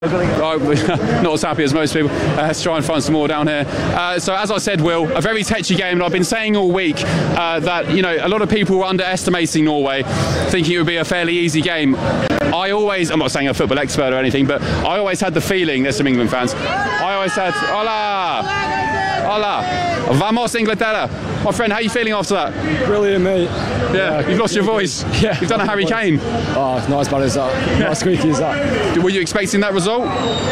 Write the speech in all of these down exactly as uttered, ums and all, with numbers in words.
Not as happy as most people. Uh, let's try and find some more down here. Uh, so as I said, Will, a very touchy game, and I've been saying all week uh, that you know a lot of people were underestimating Norway, thinking it would be a fairly easy game. I always, I'm not saying I'm a football expert or anything, but I always had the feeling, there's some England fans, I always had, hola, hola, vamos Inglaterra. My friend, how are you feeling after that? Brilliant, mate. Yeah, yeah you've lost your voice. Yeah. You've done a Harry Kane. Oh, it's not as bad as that. Not as squeaky as that. Were you expecting that result?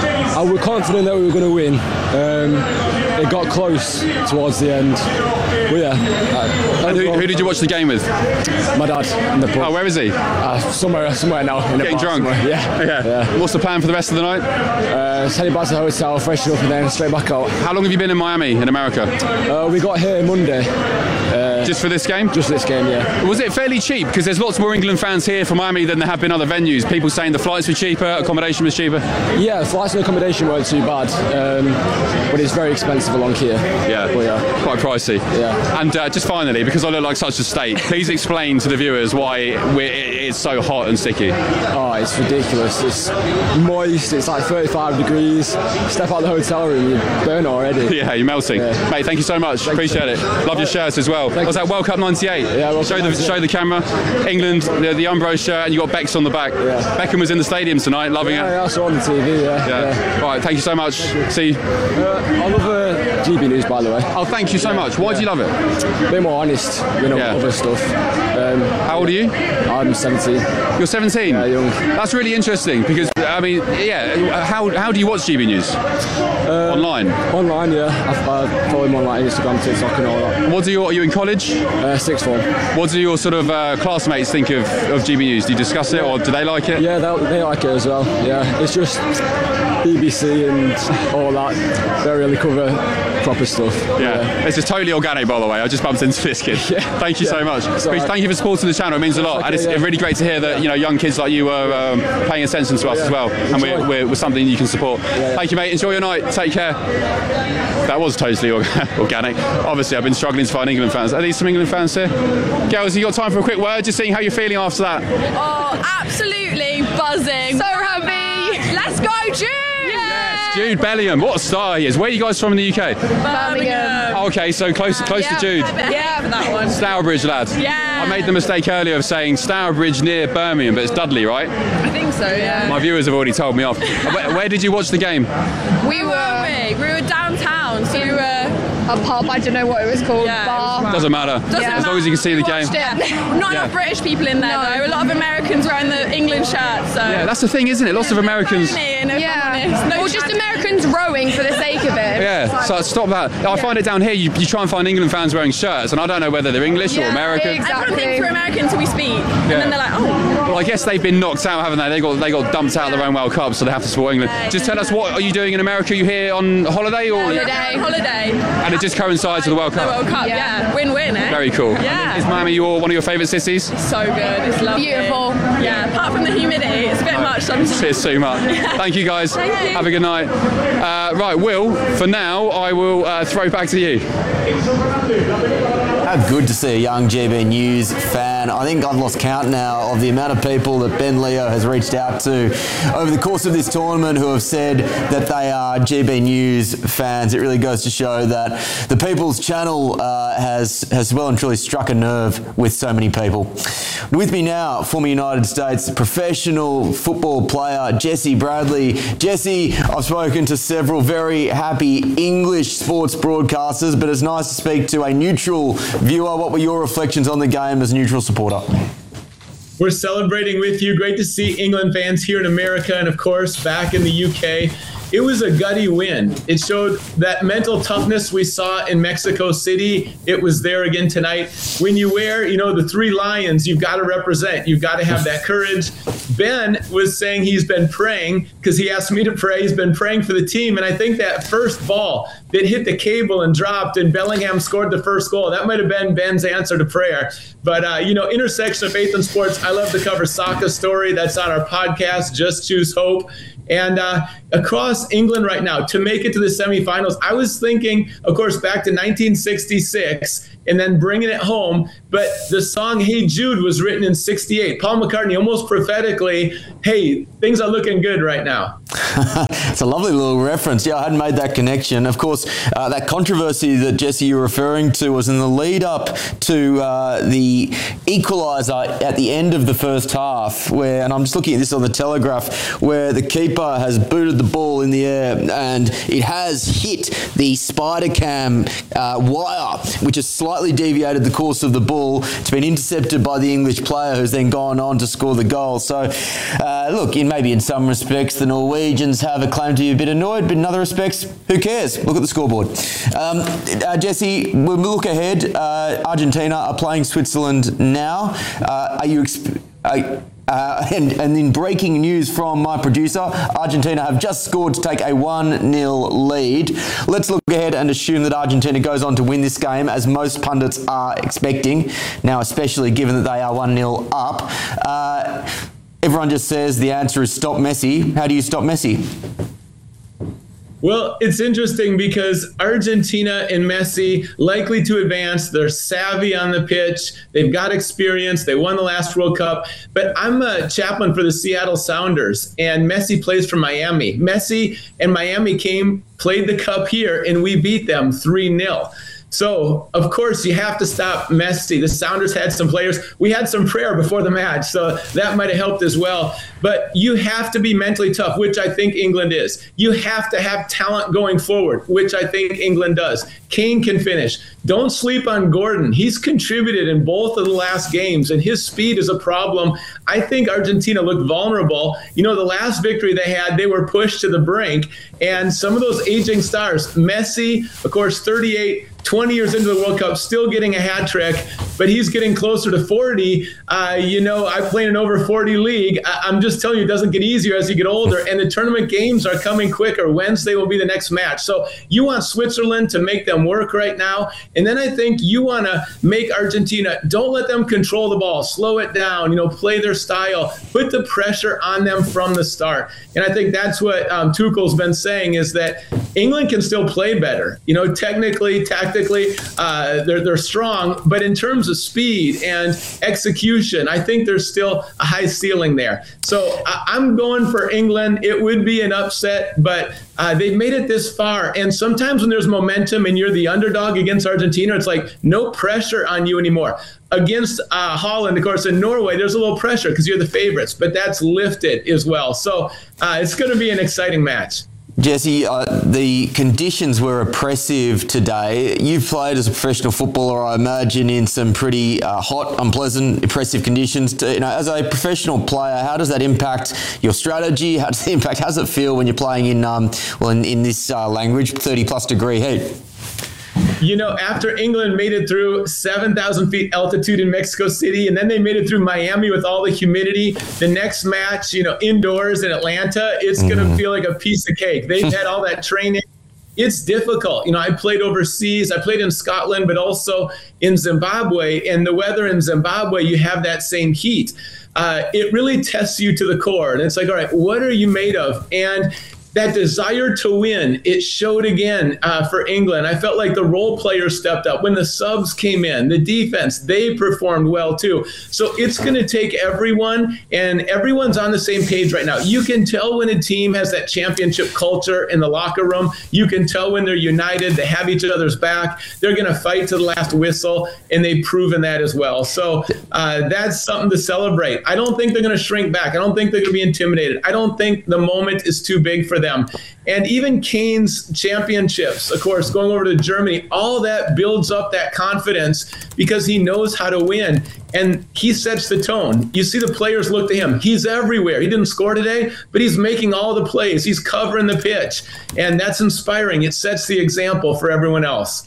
I was confident that we were going to win. Um, it got close towards the end. But yeah. Uh, and who, who did you watch the game with? My dad in the pub. Oh, where is he? Uh, somewhere, somewhere now. In Getting the bar drunk? Yeah. yeah. yeah. What's the plan for the rest of the night? Uh, heading back to the hotel, freshen up, and then straight back out. How long have you been in Miami, in America? Uh, we got here Monday. Uh, just for this game? Just this game, yeah. Was it fairly cheap? Because there's lots more England fans here from Miami than there have been other venues. People saying the flights were cheaper, accommodation was cheaper. Yeah, flights and accommodation weren't too bad, um, but it's very expensive along here. Yeah, but yeah. Quite pricey. Yeah. And uh, just finally, because I look like such a state, please explain to the viewers why we're, it's so hot and sticky. Oh, it's ridiculous. It's moist. It's like thirty-five degrees. Step out of the hotel room, you burn already. Yeah, you're melting. Yeah. Mate, thank you so much. Thank Appreciate you. it. Love your shirts as well. Thank was that World Cup ninety-eight? Yeah, World show Cup the ninety-eight. Show the camera. England, the, the Umbro shirt, and you got Beck's on the back. Yeah. Beckham was in the stadium tonight, loving yeah, it. Yeah, I saw on the T V, yeah. Yeah. yeah. Right, thank you so much. See you. Uh, I love uh, G B News, by the way. Oh, thank you so much. Why yeah. do you love it? A bit more honest, you know, yeah. other stuff. Um, How old are you? I'm seventeen. You're seventeen? Yeah, young. That's really interesting because, I mean, yeah, how, how do you watch G B News? Uh, online? Online, yeah. I, I follow him on like Instagram, TikTok and all that. What do you, are you in college? Uh, sixth form. What do your sort of uh, classmates think of, of G B News? Do you discuss it or do they like it? Yeah, they, they like it as well. Yeah, it's just B B C and all that. They really cover proper stuff. Yeah. yeah, this is totally organic, by the way. I just bumped into this kid. Yeah. Thank you yeah. so much. Right. Thank you for supporting the channel. It means a lot, okay, and it's yeah. really great to hear that you know young kids like you are um, paying attention to us yeah. as well, and we're, we're, we're something you can support. Yeah, yeah. Thank you, mate. Enjoy your night. Take care. That was totally organic. Obviously, I've been struggling to find England fans. Are these some England fans here? Girls, you got time for a quick word? Just seeing how you're feeling after that. Oh, absolutely buzzing. So happy. Let's go, Jude. Yes, Jude Bellingham. What a star he is. Where are you guys from in the U K? Birmingham. Oh, okay, so close, close yeah, to Jude. Yeah, for that one. Stourbridge, lad. Yeah. I made the mistake earlier of saying Stourbridge near Birmingham, but it's Dudley, right? I think so, yeah. My viewers have already told me off. where, where did you watch the game? We were, we? we were downtown, so we were... A pub, I don't know what it was called. Yeah, Bar. was Doesn't matter. Doesn't yeah. As matter. long as you can see we the game. Yeah. Not yeah. enough British people in there, no. though. A lot of Americans wearing the England shirts. So. Yeah, that's the thing, isn't it? Lots yeah, of Americans. Yeah. No or just Americans rowing for the sake of it. Yeah, so stop that. I find it down here, you, you try and find England fans wearing shirts, and I don't know whether they're English yeah, or American. Exactly. Everyone thinks we're American until we speak. Yeah. And then they're like, oh. Well, I guess they've been knocked out, haven't they? They got they got dumped out of their own World Cup, so they have to support England. Yeah, just yeah. tell us, what are you doing in America? Are you here on holiday or holiday? Holiday. And it just coincides with the World Cup. The World Cup, yeah. yeah. Win-win, eh? Very cool. Yeah. Is Miami your one of your favourite cities? So good. It's lovely. Beautiful. Yeah. Apart from the humidity, it's a bit no. much sometimes. It's too much. Yeah. Thank you, guys. Thank you. Have a good night. Uh, right, Will. For now, I will uh, throw back to you. How good to see a young G B News fan. I think I've lost count now of the amount of people that Ben Leo has reached out to over the course of this tournament who have said that they are G B News fans. It really goes to show that the People's Channel uh, has, has well and truly struck a nerve with so many people. With me now, former United States professional football player Jesse Bradley. Jesse, I've spoken to several very happy English sports broadcasters, but it's nice to speak to a neutral viewer. What were your reflections on the game as a neutral supporter? We're celebrating with you. Great to see England fans here in America and, of course, back in the U K. It was a gutty win. It showed that mental toughness we saw in Mexico City. It was there again tonight. When you wear, you know, the three lions, you've got to represent. You've got to have that courage. Ben was saying he's been praying because he asked me to pray. He's been praying for the team. And I think that first ball that hit the cable and dropped and Bellingham scored the first goal, that might have been Ben's answer to prayer. But, uh, you know, Intersection of Faith and Sports, I love to cover Saka's story. That's on our podcast, Just Choose Hope. And uh, across England right now, to make it to the semifinals, I was thinking, of course, back to nineteen sixty-six, and then bringing it home. But the song Hey Jude was written in sixty-eight. Paul McCartney almost prophetically, hey, things are looking good right now. It's a lovely little reference. Yeah, I hadn't made that connection. Of course, uh, that controversy that, Jesse, you're referring to was in the lead up to uh, the equaliser at the end of the first half, where, and I'm just looking at this on the Telegraph, where the keeper has booted the ball in the air and it has hit the spider cam uh, wire, which has slightly deviated the course of the ball. It's been intercepted by the English player, who's then gone on to score the goal. So, uh, look, in maybe in some respects, the Norwegians have a claim to be a bit annoyed, but in other respects, who cares? Look at the scoreboard. Um, uh, Jesse, when we look ahead, uh, Argentina are playing Switzerland now. Uh, are you... Exp- uh, Uh, and, and in breaking news from my producer, Argentina have just scored to take a one nil lead. Let's look ahead and assume that Argentina goes on to win this game, as most pundits are expecting, now especially given that they are one nil up. Uh, everyone just says the answer is stop Messi. How do you stop Messi? Well, it's interesting because Argentina and Messi likely to advance. They're savvy on the pitch. They've got experience. They won the last World Cup. But I'm a chaplain for the Seattle Sounders, and Messi plays for Miami. Messi and Miami came, played the cup here, and we beat them three nil. So, of course, you have to stop Messi. The Sounders had some players. We had some prayer before the match, so that might have helped as well. But you have to be mentally tough, which I think England is. You have to have talent going forward, which I think England does. Kane can finish. Don't sleep on Gordon. He's contributed in both of the last games, and his speed is a problem. I think Argentina looked vulnerable. You know, the last victory they had, they were pushed to the brink, and some of those aging stars, Messi, of course, thirty-eight, twenty years into the World Cup, still getting a hat trick, but he's getting closer to forty. Uh, you know, I play in an over forty league. I- I'm just telling you, it doesn't get easier as you get older, and the tournament games are coming quicker. Wednesday will be the next match. So you want Switzerland to make them work right now, and then I think you want to make Argentina, don't let them control the ball, slow it down, you know, play their style, put the pressure on them from the start. And I think that's what um, Tuchel's been saying, is that England can still play better. You know, technically, tactically, uh, they're, they're strong, but in terms of speed and execution, I think there's still a high ceiling there. So I, I'm going for England. It would be an upset, but uh, they've made it this far. And sometimes when there's momentum and you're the underdog against Argentina, it's like no pressure on you anymore. Against uh, Holland, of course, in Norway, there's a little pressure because you're the favorites, but that's lifted as well. So uh, it's going to be an exciting match. Jesse, uh, the conditions were oppressive today. You've played as a professional footballer, I imagine, in some pretty uh, hot, unpleasant, oppressive conditions. To, you know, as a professional player, how does that impact your strategy? How does it impact? How does it feel when you're playing in, um, well, in, in this uh, language, thirty plus degree heat? You know, after England made it through seven thousand feet altitude in Mexico City, and then they made it through Miami with all the humidity, the next match, you know, indoors in Atlanta, it's mm. going to feel like a piece of cake. They've had all that training. It's difficult. You know, I played overseas. I played in Scotland, but also in Zimbabwe. And the weather in Zimbabwe, you have that same heat. Uh, it really tests you to the core. And it's like, all right, what are you made of? And that desire to win, it showed again uh, for England. I felt like the role players stepped up. When the subs came in, the defense, they performed well too. So it's going to take everyone, and everyone's on the same page right now. You can tell when a team has that championship culture in the locker room. You can tell when they're united, they have each other's back. They're going to fight to the last whistle, and they've proven that as well. So uh, that's something to celebrate. I don't think they're going to shrink back. I don't think they're going to be intimidated. I don't think the moment is too big for them. And even Kane's championships, of course, going over to Germany, all that builds up that confidence because he knows how to win. And he sets the tone. You see the players look to him. He's everywhere. He didn't score today, but he's making all the plays. He's covering the pitch. And that's inspiring. It sets the example for everyone else.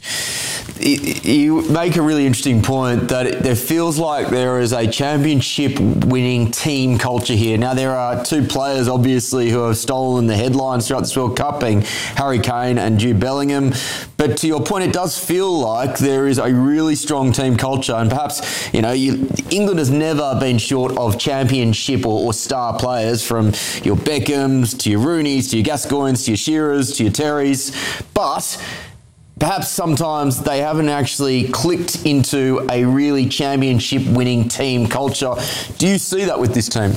You make a really interesting point that it feels like there is a championship winning team culture here. Now, there are two players, obviously, who have stolen the headlines throughout this World Cup, being Harry Kane and Jude Bellingham. But to your point, it does feel like there is a really strong team culture. And perhaps, you know, you, England has never been short of championship or, or star players, from your Beckhams to your Rooneys to your Gascoignes to your Shearers to your Terrys. But perhaps sometimes they haven't actually clicked into a really championship-winning team culture. Do you see that with this team?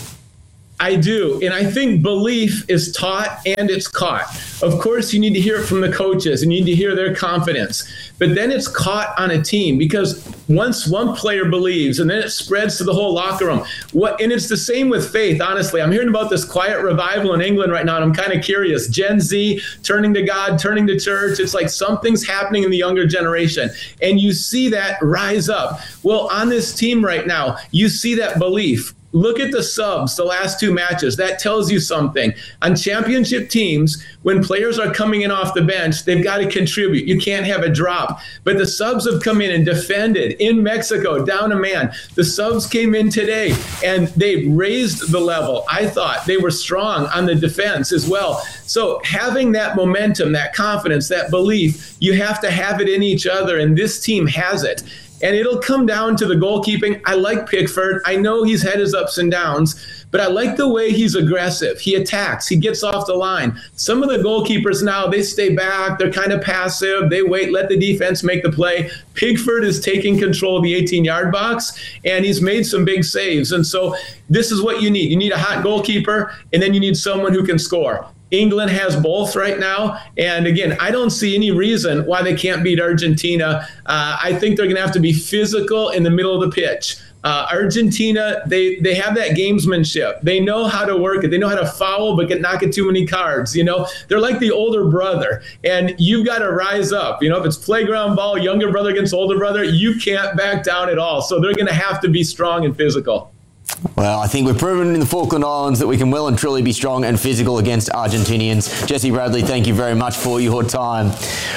I do. And I think belief is taught and it's caught. Of course, you need to hear it from the coaches and you need to hear their confidence. But then it's caught on a team, because once one player believes and then it spreads to the whole locker room. What, and it's the same with faith, honestly. I'm hearing about this quiet revival in England right now, and I'm kind of curious. Gen Z turning to God, turning to church. It's like something's happening in the younger generation. And you see that rise up. Well, on this team right now, you see that belief. Look at the subs, the last two matches. That tells you something. On championship teams, when players are coming in off the bench, they've got to contribute. You can't have a drop. But the subs have come in and defended in Mexico, down a man. The subs came in today, and they raised the level. I thought they were strong on the defense as well. So having that momentum, that confidence, that belief, you have to have it in each other, and this team has it. And it'll come down to the goalkeeping. I like Pickford. I know he's had his ups and downs, but I like the way he's aggressive. He attacks. He gets off the line. Some of the goalkeepers now, they stay back. They're kind of passive. They wait, let the defense make the play. Pickford is taking control of the eighteen-yard box, and he's made some big saves. And so this is what you need. You need a hot goalkeeper, and then you need someone who can score. England has both right now. And again, I don't see any reason why they can't beat Argentina. Uh, I think they're going to have to be physical in the middle of the pitch. Uh, Argentina, they, they have that gamesmanship. They know how to work it. They know how to foul but get, not get too many cards. You know, they're like the older brother, and you've got to rise up. You know, if it's playground ball, younger brother against older brother, you can't back down at all. So they're going to have to be strong and physical. Well, I think we've proven in the Falkland Islands that we can well and truly be strong and physical against Argentinians. Jesse Bradley, thank you very much for your time.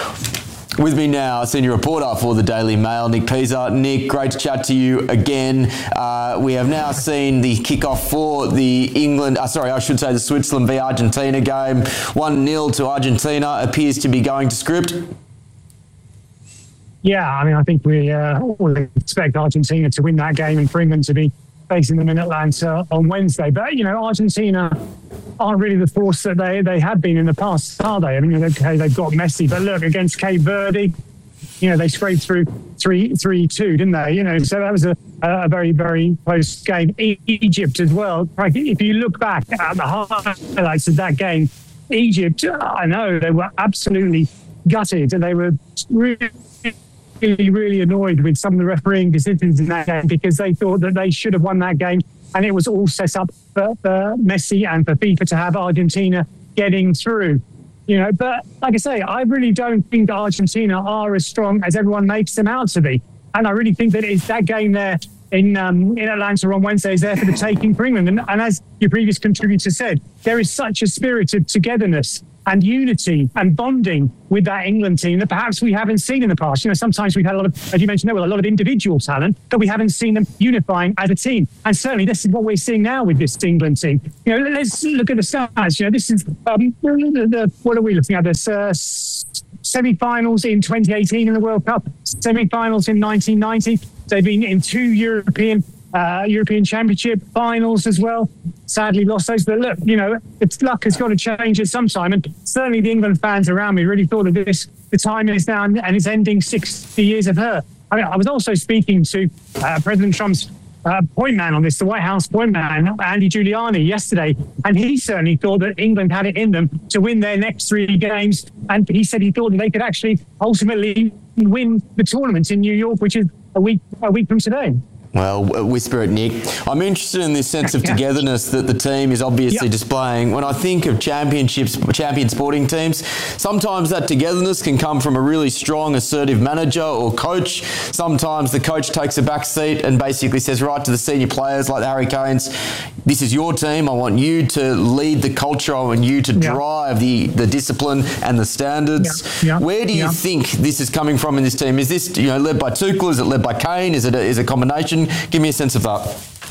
With me now, senior reporter for the Daily Mail, Nick Pisa. Nick, great to chat to you again. Uh, we have now seen the kickoff for the England, uh, sorry, I should say the Switzerland v Argentina game. one nil to Argentina appears to be going to script. Yeah, I mean, I think we uh, all expect Argentina to win that game and for England to be facing them in Atlanta on Wednesday. But, you know, Argentina aren't really the force that they, they have been in the past, are they? I mean, okay, they've got Messi, but look, against Cape Verde, you know, they scraped through three three two, didn't they? You know, so that was a, a very, very close game. E- Egypt as well. If you look back at the highlights of that game, Egypt, I know, they were absolutely gutted, and they were really Really, really annoyed with some of the refereeing decisions in that game, because they thought that they should have won that game, and it was all set up for, for Messi and for FIFA to have Argentina getting through. You know, but like I say, I really don't think Argentina are as strong as everyone makes them out to be, and I really think that it's that game there in um, in Atlanta on Wednesday is there for the taking for England. And, and as your previous contributor said, there is such a spirit of togetherness and unity and bonding with that England team that perhaps we haven't seen in the past. You know, sometimes we've had a lot of, as you mentioned, there were a lot of individual talent, but we haven't seen them unifying as a team. And certainly this is what we're seeing now with this England team. You know, let's look at the stats. You know, this is, um, the, the, what are we looking at? This uh, semi-finals in twenty eighteen in the World Cup, semi-finals in nineteen ninety. They've been in two European Uh, European Championship finals as well. Sadly lost those, but look, you know, it's luck has got to change at some time, and certainly the England fans around me really thought of this. The time is now, and it's ending sixty years of her. I mean, I was also speaking to uh, President Trump's uh, point man on this, the White House point man, Andy Giuliani, yesterday, and he certainly thought that England had it in them to win their next three games, and he said he thought that they could actually ultimately win the tournament in New York, which is a week a week from today. Well, whisper it, Nick. I'm interested in this sense of togetherness that the team is obviously yep. displaying. When I think of championships, champion sporting teams, sometimes that togetherness can come from a really strong, assertive manager or coach. Sometimes the coach takes a back seat and basically says right to the senior players like the Harry Kanes, this is your team. I want you to lead the culture. I want you to yep. drive the, the discipline and the standards. Yep. Yep. Where do you yep. think this is coming from in this team? Is this, you know, led by Tuchel? Is it led by Kane? Is it a, is it a combination? Give me a sense of that.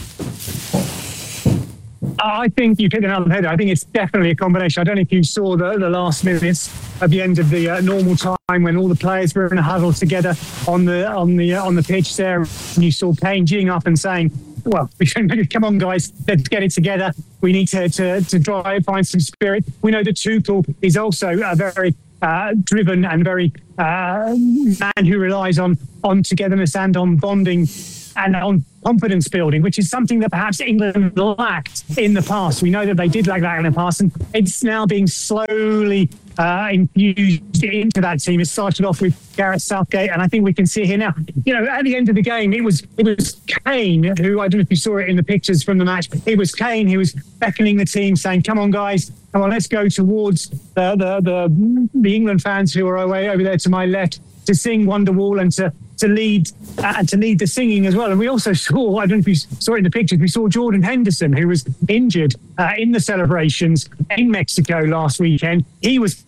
I think you've hit the nail on the head. I think it's definitely a combination. I don't know if you saw the, the last minutes at the end of the uh, normal time when all the players were in a huddle together on the on the uh, on the pitch there, and you saw Kane geeing up and saying, "Well, come on, guys, let's get it together. We need to to, to drive, find some spirit." We know that Tuchel is also a very uh, driven and very uh, man who relies on on togetherness and on bonding and on confidence building, which is something that perhaps England lacked in the past. We know that they did lack that in the past, and it's now being slowly uh, infused into that team. It started off with Gareth Southgate, and I think we can see here now, you know, at the end of the game, it was it was Kane, who, I don't know if you saw it in the pictures from the match, it was Kane who was beckoning the team, saying, come on, guys, come on, let's go towards the the the, the England fans who are away over there to my left to sing Wonderwall and to to lead uh, and to lead the singing as well. And we also saw, I don't know if you saw it in the pictures, we saw Jordan Henderson, who was injured uh, in the celebrations in Mexico last weekend. He was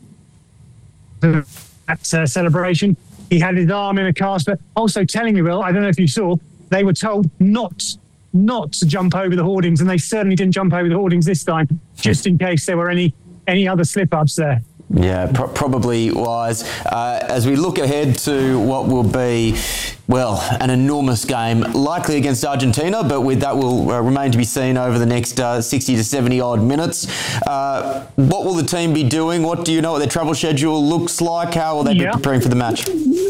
at uh, celebration. He had his arm in a cast, but also telling me, Will, I don't know if you saw, they were told not not to jump over the hoardings, and they certainly didn't jump over the hoardings this time, just in case there were any any other slip-ups there. Yeah, pro- probably wise. Uh, as we look ahead to what will be, well, an enormous game, likely against Argentina, but with that will uh, remain to be seen over the next uh, sixty to seventy odd minutes. Uh, what will the team be doing? What do you know what their travel schedule looks like? How will they yeah. be preparing for the match?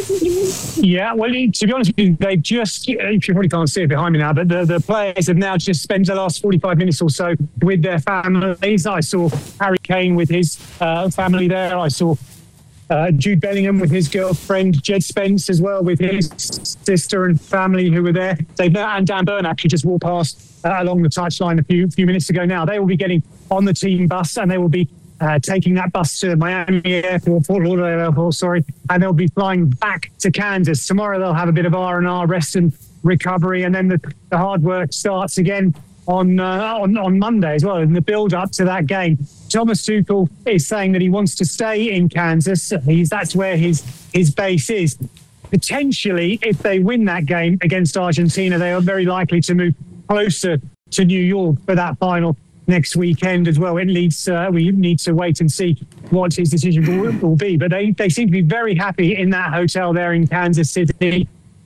Yeah, well, to be honest with you, they've just, you probably can't see it behind me now, but the, the players have now just spent the last forty-five minutes or so with their families. I saw Harry Kane with his uh, family there. I saw uh, Jude Bellingham with his girlfriend, Jed Spence as well with his sister and family who were there. They've, and Dan Burn actually just walked past uh, along the touchline a few few minutes ago now. They will be getting on the team bus and they will be Uh, taking that bus to Miami Airport, Fort Lauderdale Airport, sorry, and they'll be flying back to Kansas. Tomorrow they'll have a bit of R and R, rest and recovery, and then the, the hard work starts again on, uh, on on Monday as well, in the build-up to that game. Thomas Tuchel is saying that he wants to stay in Kansas. He's, that's where his, his base is. Potentially, if they win that game against Argentina, they are very likely to move closer to New York for that final next weekend as well. It needs, uh, we need to wait and see what his decision will, will be. But they, they seem to be very happy in that hotel there in Kansas City.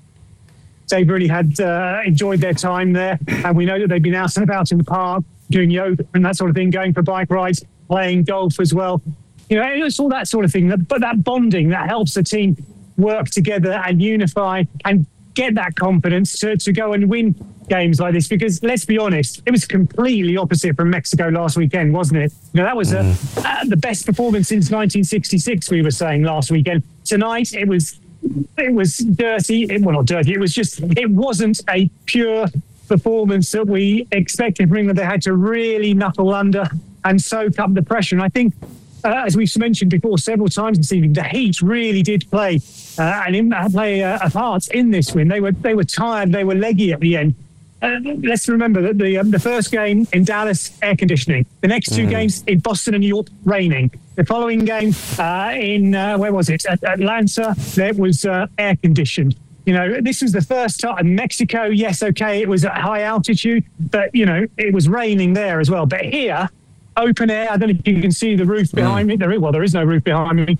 They've really had uh, enjoyed their time there. And we know that they've been out and about in the park, doing yoga and that sort of thing, going for bike rides, playing golf as well. You know, it's all that sort of thing. But that bonding, that helps the team work together and unify and get that confidence to, to go and win games like this, because let's be honest, it was completely opposite from Mexico last weekend, wasn't it? You know, that was mm. uh, uh, the best performance since nineteen sixty-six, we were saying last weekend. Tonight, it was it was dirty. It, well, not dirty. It was just, it wasn't a pure performance that we expected from England. They had to really knuckle under and soak up the pressure. And I think, uh, as we've mentioned before several times this evening, the heat really did play uh, and in, uh, play a, a part in this win. They were they were tired. They were leggy at the end. Uh, let's remember that the um, the first game in Dallas, air conditioning. The next two mm. games in Boston and New York, raining. The following game uh, in, uh, where was it? At Atlanta, there was uh, air conditioned. You know, this was the first time. Mexico, yes, okay, it was at high altitude, but, you know, it was raining there as well. But here, open air, I don't know if you can see the roof behind mm. me. There is, well, there is no roof behind me.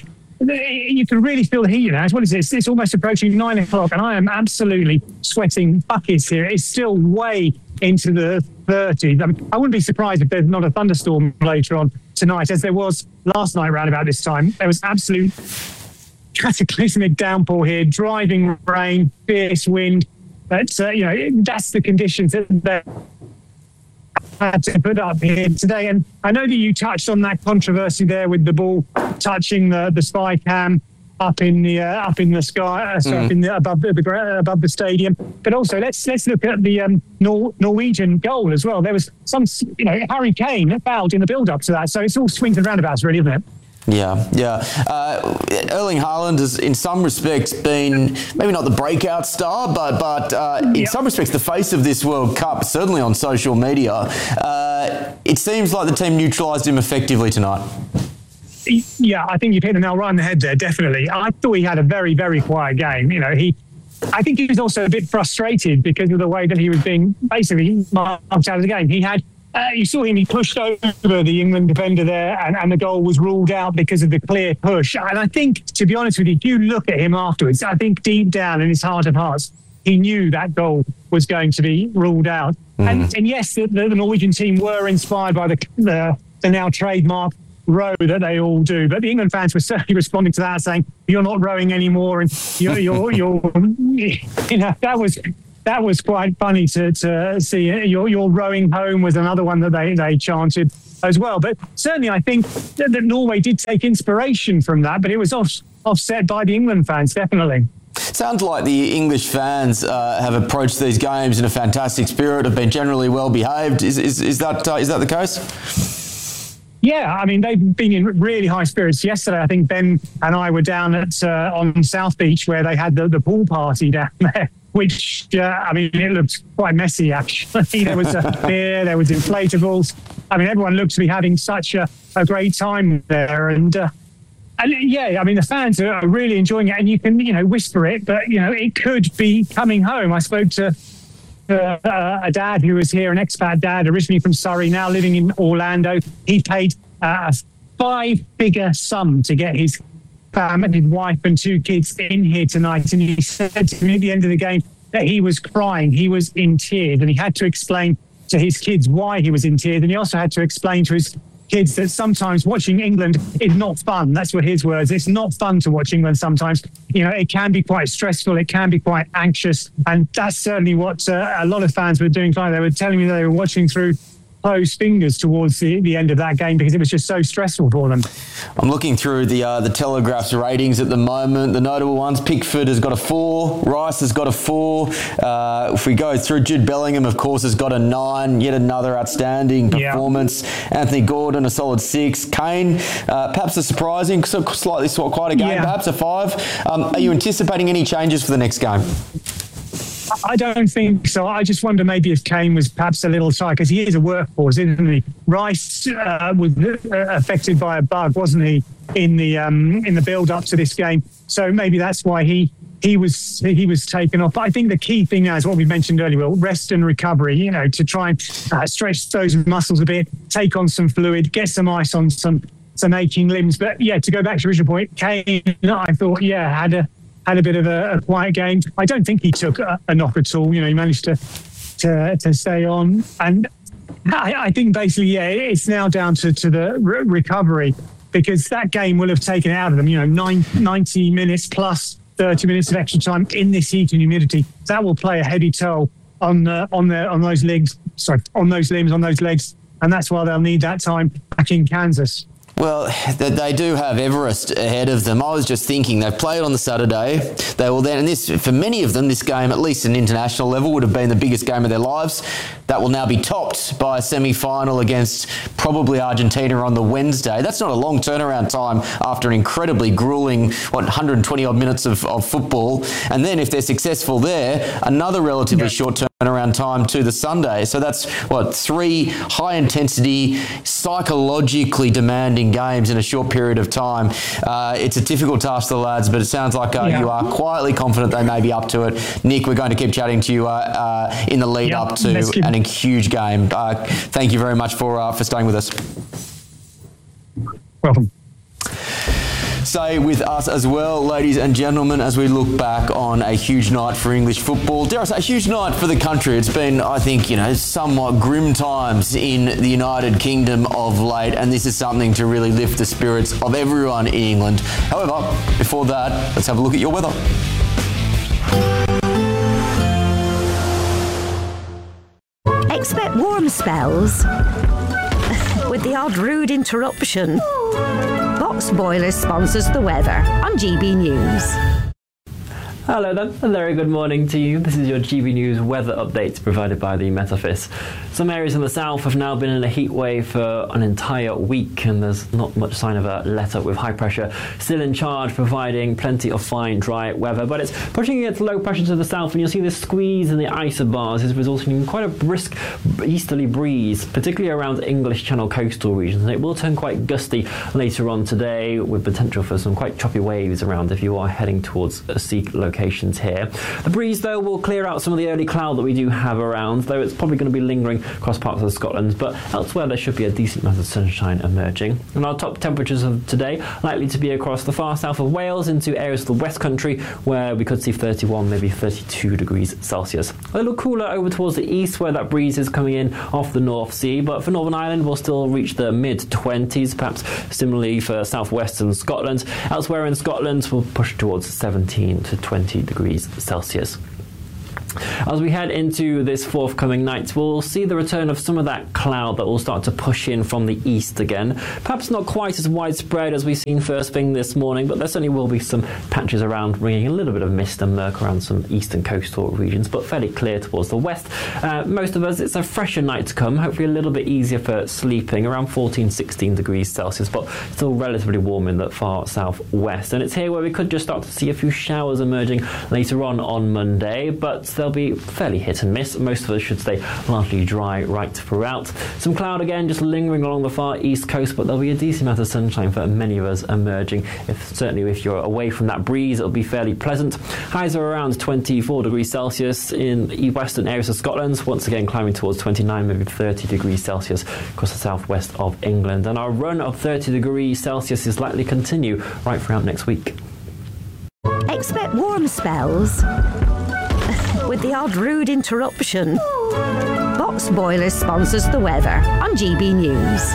You can really feel the heat now. What is it? It's, it's almost approaching nine o'clock, and I am absolutely sweating buckets here. It's still way into the thirties. I mean, I wouldn't be surprised if there's not a thunderstorm later on tonight, as there was last night around about this time. There was absolute cataclysmic downpour here, driving rain, fierce wind. But, uh, you know, that's the conditions that they're had to put up here today. And I know that you touched on that controversy there with the ball touching the, the spy cam up in the uh, up in the sky, uh, sorry, mm. up in the, above the, the above the stadium. But also let's let's look at the um, Nor- Norwegian goal as well. There was some, you know, Harry Kane fouled in the build up to that, so it's all swings and roundabouts, really, isn't it? Yeah, yeah. Uh, Erling Haaland has, in some respects, been maybe not the breakout star, but but uh, in yep. some respects, the face of this World Cup, certainly on social media. Uh, it seems like the team neutralised him effectively tonight. Yeah, I think you've hit the nail right on the head there, definitely. I thought he had a very, very quiet game. You know, he... I think he was also a bit frustrated because of the way that he was being basically marked out of the game. He had... Uh, you saw him, he pushed over the England defender there, and, and the goal was ruled out because of the clear push. And I think, to be honest with you, if you look at him afterwards, I think deep down in his heart of hearts, he knew that goal was going to be ruled out. Mm. And, and yes, the, the Norwegian team were inspired by the, the, the now trademark row that they all do. But the England fans were certainly responding to that, saying, "You're not rowing anymore," and you're, you're, you're you know, that was that was quite funny to to see. You're, you're rowing home was another one that they they chanted as well. But certainly, I think that, that Norway did take inspiration from that, but it was off, offset by the England fans, definitely. Sounds like the English fans uh, have approached these games in a fantastic spirit, have been generally well behaved. Is is, is that uh, is that the case? Yeah, I mean, they've been in really high spirits. Yesterday, I think Ben and I were down at uh, on South Beach where they had the, the pool party down there, which, uh, I mean, it looked quite messy, actually. There was a beer, there was inflatables. I mean, everyone looked to be having such a, a great time there. And, uh, and, yeah, I mean, the fans are really enjoying it. And you can, you know, whisper it, but, you know, it could be coming home. I spoke to Uh, uh, a dad who was here, an expat dad, originally from Surrey, now living in Orlando. He paid uh, a five-figure sum to get his family, his wife and two kids in here tonight. And he said to me at the end of the game that he was crying, he was in tears, and he had to explain to his kids why he was in tears. And he also had to explain to his kids that sometimes watching England is not fun. That's what his words. It's not fun to watch England sometimes. You know, it can be quite stressful. It can be quite anxious. And that's certainly what uh, a lot of fans were doing. They were telling me they were watching through closed fingers towards the, the end of that game because it was just so stressful for them. I'm looking through the uh, the Telegraph's ratings at the moment. The notable ones: Pickford has got a four, Rice has got a four. Uh, if we go through, Jude Bellingham, of course, has got a nine. Yet another outstanding performance. Yeah. Anthony Gordon, a solid six. Kane, uh, perhaps a surprising, slightly quite a game, yeah. perhaps a five. Um, are you anticipating any changes for the next game? I don't think so. I just wonder maybe if Kane was perhaps a little tired because he is a workhorse, isn't he? Rice uh, was uh, affected by a bug, wasn't he, in the um, in the build-up to this game? So maybe that's why he he was he was taken off. But I think the key thing now is what we mentioned earlier: Will, rest and recovery. You know, to try and uh, stretch those muscles a bit, take on some fluid, get some ice on some some aching limbs. But yeah, to go back to your original point, Kane, I thought, yeah, had a. had a bit of a, a quiet game. I don't think he took a, a knock at all. You know, he managed to to, to stay on. And I, I think basically, yeah, it's now down to, to the re- recovery because that game will have taken it out of them. You know, nine, ninety minutes plus thirty minutes of extra time in this heat and humidity. That will play a heavy toll on uh, on their on those legs. Sorry, on those limbs, on those legs. And that's why they'll need that time back in Kansas. Well, they do have Everest ahead of them. I was just thinking, they've played on the Saturday. They will then, and this, for many of them, this game, at least at an international level, would have been the biggest game of their lives. That will now be topped by a semi-final against probably Argentina on the Wednesday. That's not a long turnaround time after an incredibly grueling, what, one hundred twenty odd minutes of, of football. And then if they're successful there, another relatively yeah. short turnaround time to the Sunday. So that's, what, three high-intensity, psychologically demanding games in a short period of time. Uh, it's a difficult task for the lads, but it sounds like uh, yeah. you are quietly confident they may be up to it. Nick, we're going to keep chatting to you uh, uh, in the lead yeah, up to an, a huge game. Uh, thank you very much for uh, for staying with us. Welcome. Stay with us as well, ladies and gentlemen, as we look back on a huge night for English football. Dare I say, a huge night for the country. It's been, I think, you know, somewhat grim times in the United Kingdom of late, and this is something to really lift the spirits of everyone in England. However, before that, let's have a look at your weather. Expect warm spells with the odd rude interruption. Box Boilers sponsors the weather on G B News. Hello then, a very good morning to you. This is your G B News weather update provided by the Met Office. Some areas in the south have now been in a heat wave for an entire week, and there's not much sign of a let-up, with high pressure still in charge, providing plenty of fine, dry weather. But it's pushing its low pressure to the south, and you'll see this squeeze in the isobars is resulting in quite a brisk easterly breeze, particularly around English Channel coastal regions. And it will turn quite gusty later on today, with potential for some quite choppy waves around if you are heading towards a sea location. locations here. The breeze, though, will clear out some of the early cloud that we do have around, though it's probably going to be lingering across parts of Scotland, but elsewhere there should be a decent amount of sunshine emerging. And our top temperatures of today likely to be across the far south of Wales into areas of the West Country, where we could see thirty-one, maybe thirty-two degrees Celsius. A little cooler over towards the east, where that breeze is coming in off the North Sea, but for Northern Ireland we'll still reach the mid twenties, perhaps similarly for southwestern Scotland. Elsewhere in Scotland we'll push towards seventeen to twenty degrees Celsius. As we head into this forthcoming night, we'll see the return of some of that cloud that will start to push in from the east again. Perhaps not quite as widespread as we've seen first thing this morning, but there certainly will be some patches around, bringing a little bit of mist and murk around some eastern coastal regions, but fairly clear towards the west. Uh, most of us, it's a fresher night to come, hopefully a little bit easier for sleeping, around fourteen, sixteen degrees Celsius, but still relatively warm in the far southwest. And it's here where we could just start to see a few showers emerging later on on Monday, but they'll be fairly hit and miss. Most of us should stay largely dry right throughout. Some cloud again just lingering along the far east coast, but there'll be a decent amount of sunshine for many of us emerging. If certainly if you're away from that breeze, it'll be fairly pleasant. Highs are around twenty-four degrees Celsius in the western areas of Scotland, once again climbing towards twenty-nine, maybe thirty degrees Celsius across the southwest of England. And our run of thirty degrees Celsius is likely to continue right throughout next week. Expect warm spells with the odd rude interruption. Box Boilers sponsors the weather on G B News.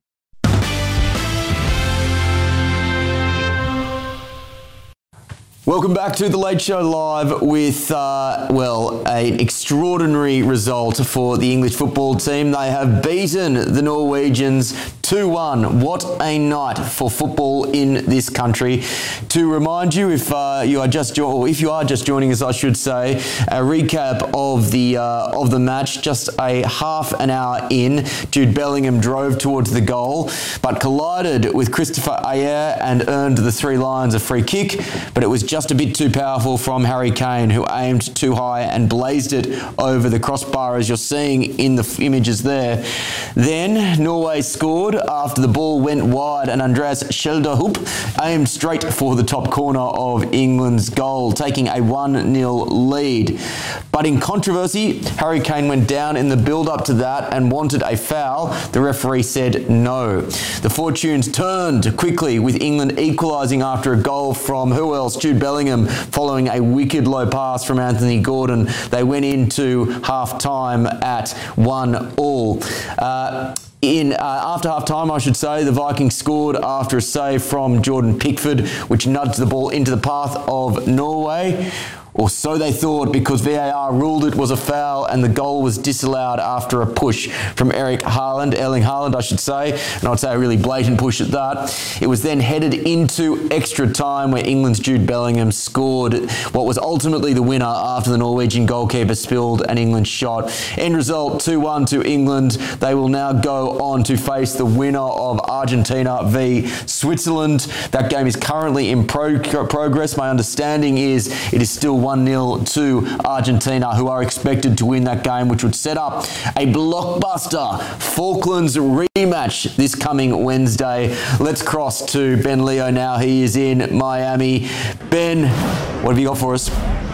Welcome back to The Late Show Live with, uh, well, an extraordinary result for the English football team. They have beaten the Norwegians two one. What a night for football in this country. To remind you, if uh, you are just jo- or if you are just joining us, I should say, a recap of the uh, of the match. Just a half an hour in, Jude Bellingham drove towards the goal, but collided with Christopher Ayer and earned the Three Lions a free kick. But it was just a bit too powerful from Harry Kane, who aimed too high and blazed it over the crossbar, as you're seeing in the images there. Then Norway scored after the ball went wide and Andreas Schjelderup aimed straight for the top corner of England's goal, taking a one nil lead. But in controversy, Harry Kane went down in the build-up to that and wanted a foul. The referee said no. The fortunes turned quickly, with England equalising after a goal from who else? Jude Bellingham, following a wicked low pass from Anthony Gordon. They went into half-time at one all. Uh, In uh, after half-time, I should say, the Vikings scored after a save from Jordan Pickford, which nudged the ball into the path of Norway. Or so they thought, because V A R ruled it was a foul and the goal was disallowed after a push from Eric Haaland, Erling Haaland, I should say, and I'd say a really blatant push at that. It was then headed into extra time, where England's Jude Bellingham scored what was ultimately the winner after the Norwegian goalkeeper spilled an England shot. End result, two one to England. They will now go on to face the winner of Argentina v Switzerland. That game is currently in pro- progress. My understanding is it is still one nil to Argentina, who are expected to win that game, which would set up a blockbuster Falklands rematch this coming Wednesday. Let's cross to Ben Leo now. He is in Miami. Ben, what have you got for us?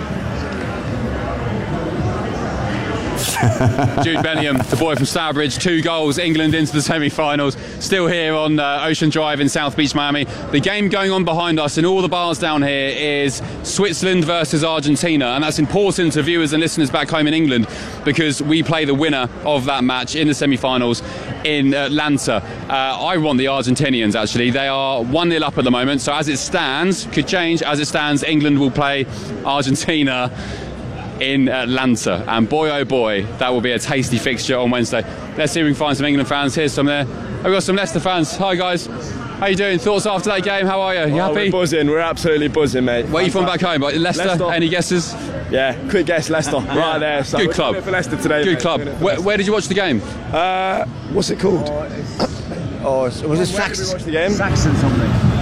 Jude Bellingham, the boy from Stourbridge, two goals, England into the semi-finals. Still here on uh, Ocean Drive in South Beach, Miami. The game going on behind us in all the bars down here is Switzerland versus Argentina, and that's important to viewers and listeners back home in England, because we play the winner of that match in the semi-finals in Atlanta. Uh, I want the Argentinians, actually. They are one nil up at the moment, so as it stands, could change, as it stands, England will play Argentina in Atlanta, and boy oh boy, that will be a tasty fixture on Wednesday. Let's see if we can find some England fans. Here's some there. I've got some Leicester fans. Hi guys, how you doing? Thoughts after that game? How are you? You oh, happy? We're buzzing, we're absolutely buzzing, mate. Where are you from back home? Leicester? Leicester. Any guesses? Yeah, quick guess, Leicester, right there. So good club. For Leicester today. Good mate. club. Where, where did you watch the game? Uh, what's it called? Oh, was it Saxon? Watch the game? Saxon something.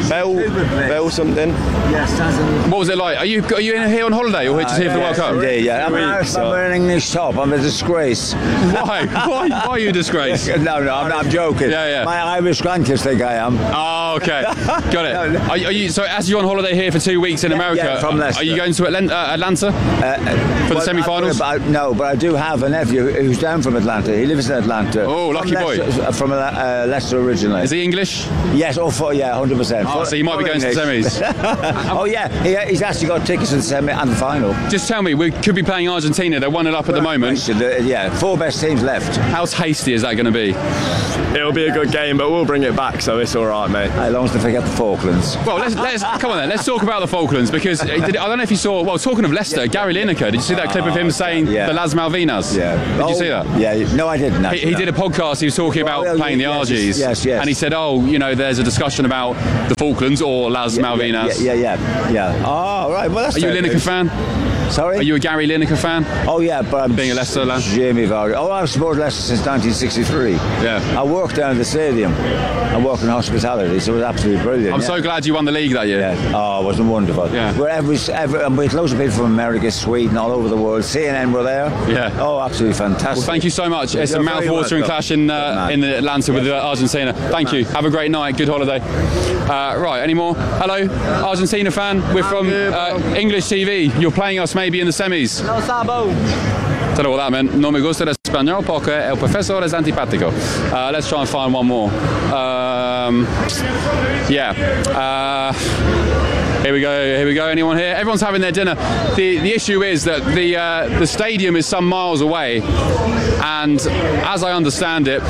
Bell, Bell something. What was it like? Are you are you in here on holiday or just here for the World Cup? Indeed, yeah. I'm, I'm wearing an English top. I'm a disgrace. Why? Why? Why are you a disgrace? no, no, I'm, I'm joking. Yeah, yeah. My Irish grandkids think I am. Oh, okay. Got it. Are, are you, so as you're on holiday here for two weeks in Yeah, America, yeah, from Leicester. are you going to Atlan- uh, Atlanta Uh, for the well, semi-finals? I, I, no, but I do have a nephew who's down from Atlanta. He lives in Atlanta. Oh, lucky from boy. Leicester, from uh, Leicester originally. Is he English? Yes, oh, for, yeah, one hundred percent. Oh, so you might be going to the semis. oh, yeah, he, he's actually got tickets to the semi and the final. Just tell me, we could be playing Argentina. They're one nil up at the moment. Yeah, four best teams left. How tasty is that going to be? It'll be a good game, but we'll bring it back, so it's all right, mate. As long as they forget the Falklands. Well, let's, let's come on then. Let's talk about the Falklands because I don't know if you saw. Well, talking of Leicester, Gary Lineker. Did you see that clip of him saying yeah. the Las Malvinas? Yeah. Did oh, you see that? Yeah. No, I didn't. He, he did a podcast. He was talking about well, playing yes, the Argies. Yes, yes. And he said, "Oh, you know, there's a discussion about the Falklands or Las yeah, Malvinas." Yeah, yeah, yeah. yeah. Oh, right. Well, that's. Are you a fair Lineker news. fan? Sorry? Are you a Gary Lineker fan? Oh, yeah, but I'm being a Leicester lad. Jamie Vardy. Oh, I've supported Leicester since nineteen sixty-three. Yeah. I worked down at the stadium. I worked in hospitality, so it was absolutely brilliant. I'm yeah. so glad you won the league that year. Yeah. Oh, it was wonderful. Yeah. We're every, every, and we had loads of people from America, Sweden, all over the world. C N N were there. Yeah. Oh, absolutely fantastic. Well, thank you so much. It's You're a very mouth-watering welcome. clash in uh, in Atlanta with uh, Argentina. Thank you. Have a great night. Good holiday. Uh, right. Any more? Hello, Argentina fan. We're from uh, English T V. You're playing us maybe in the semis. No sabo. Don't know what that meant. No me gusta el español porque el profesor es antipático. Uh, let's try and find one more. Um, yeah. Uh, Here we go. Here we go. Anyone here? Everyone's having their dinner. The the issue is that the uh, the stadium is some miles away, and as I understand it,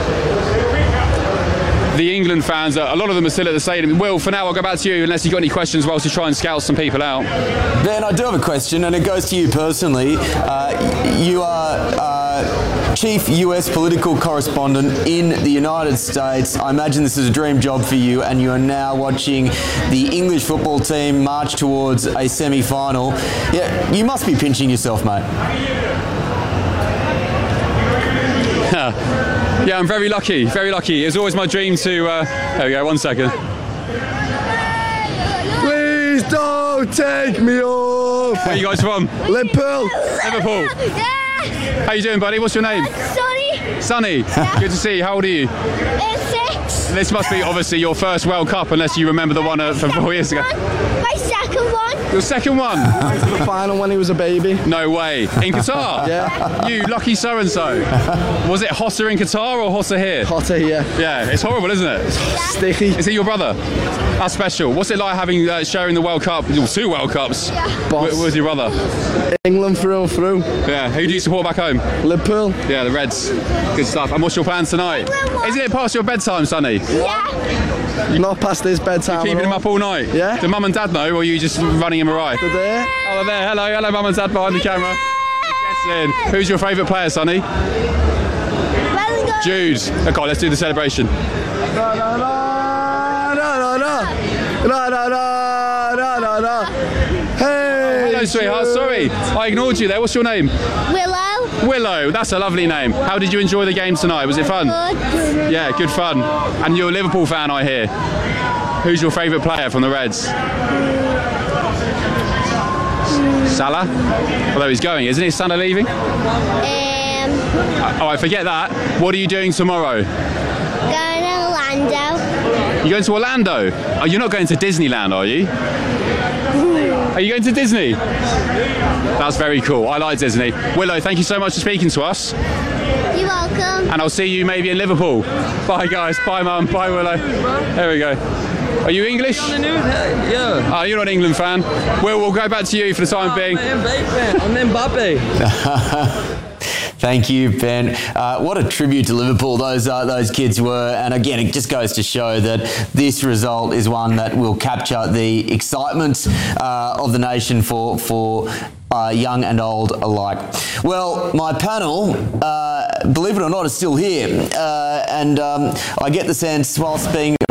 the England fans, a lot of them are still at the stadium. Will, for now, I'll go back to you unless you've got any questions whilst you try and scout some people out. Ben, I do have a question, and it goes to you personally. Uh, you are uh, Chief U S Political Correspondent in the United States. I imagine this is a dream job for you, and you are now watching the English football team march towards a semi-final. Yeah, you must be pinching yourself, mate. Yeah, I'm very lucky, very lucky. It was always my dream to... Uh, there we go, one second. Please don't take me off. Where are you guys from? Liverpool. Liverpool. Yeah. How you doing, buddy? What's your name? Sonny. Sonny. Yeah. Good to see you. How old are you? Uh, six. This must be obviously your first World Cup, unless you remember the one uh, from four years ago. My second one. Your second one? Went to the final when he was a baby. No way. In Qatar? Yeah. You lucky so-and-so. Was it hotter in Qatar or hotter here? Hotter here. Yeah, it's horrible, isn't it? Sticky. Is he your brother? That's special. What's it like having uh, sharing the World Cup, well, two World Cups, Boss. with, with your brother? England through and through. Yeah. Who do you support back home? Liverpool. Yeah, the Reds. Good stuff. And what's your plans tonight? Isn't it past your bedtime, Sonny? Yeah. Not past his bedtime. Keeping him up all night? Yeah. Do mum and dad know, or are you just running him awry? They're there. Oh, they're there. Hello, hello, mum and dad behind the camera. Yes, in. Who's your favourite player, Sonny? Bellingham. Jude. Okay, let's do the celebration. No, no, no, no, no, no, no, no, no, no, no. Hey. Hello, sweetheart. Sorry, I ignored you there. What's your name? Willow. Willow. That's a lovely name. How did you enjoy the game tonight? Was it fun? Good. Yeah, good fun. And you're a Liverpool fan, I hear. Who's your favourite player from the Reds? Salah? Although he's going, isn't he? Is Salah leaving? Um, Oh, I forget that. What are you doing tomorrow? going to Orlando. You going to Orlando? Oh, you're not going to Disneyland, are you? Are you going to Disney? That's very cool. I like Disney. Willow, thank you so much for speaking to us. You're welcome. And I'll see you maybe in Liverpool. Bye, guys. Bye, Mum. Bye, Willow. There we go. Are you English? Yeah. Oh, you're not an England fan. Will, we'll go back to you for the time being. I'm Mbappe. Thank you, Ben. Uh, what a tribute to Liverpool those uh, those kids were. And again, it just goes to show that this result is one that will capture the excitement uh, of the nation for for uh, young and old alike. Well, my panel, uh, believe it or not, is still here. Uh, and um, I get the sense, whilst being